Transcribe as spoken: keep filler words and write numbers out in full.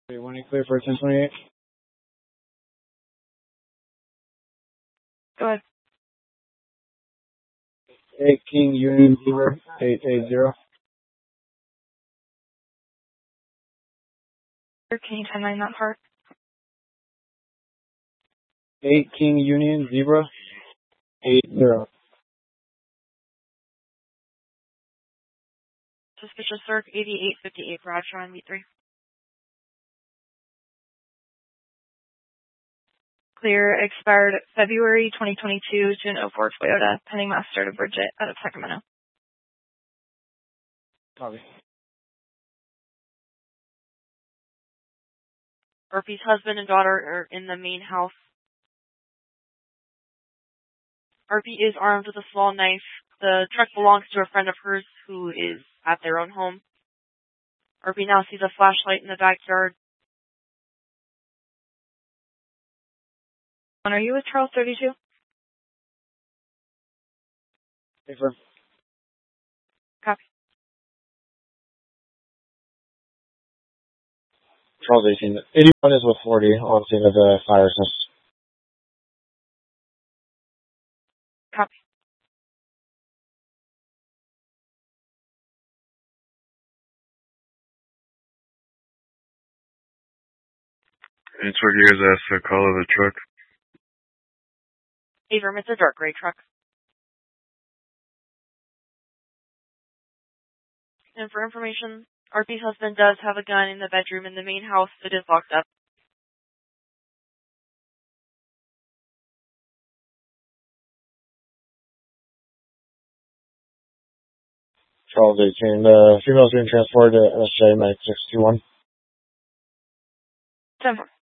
Okay, one eight clear for ten twenty-eight. Go ahead. eight King Union Zebra eight eight zero. Can you timeline that part? eight King Union Zebra eight zero. Suspicious Circ eighty-eight fifty-eight Bradshaw and V three. Clear, expired February twenty twenty-two to an oh four Toyota, pending master to Bridget out of Sacramento. Copy. Murphy's husband and daughter are in the main house. Arpy is armed with a small knife. The truck belongs to a friend of hers who is at their own home. Arpy now sees a flashlight in the backyard. Are you with Charles thirty-two? Confirm. Copy. Charles eighteen. eighty-one is with forty on scene of the fire since. Copy. It's what you guys asked the call of the truck. Abram, it's a dark gray truck. And for information, Arpy's husband does have a gun in the bedroom in the main house. It is locked up. Charles eighteen. The female's being transported to S J Medic six two one. ten four.